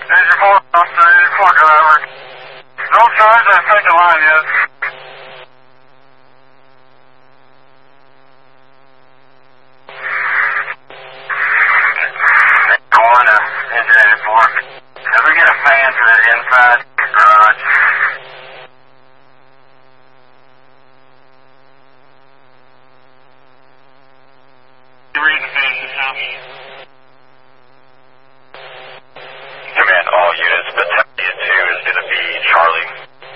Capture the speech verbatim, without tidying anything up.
There's your four officer, there's your four driver. Don't charge that second line yet. One, uh, engine eight four. Can we get a fan to the inside garage? Read the fan to the house.